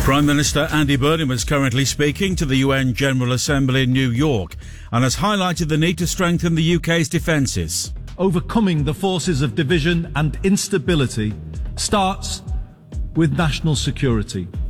Prime Minister Andy Burnham is currently speaking to the UN General Assembly in New York and has highlighted the need to strengthen the UK's defences. Overcoming the forces of division and instability starts with national security.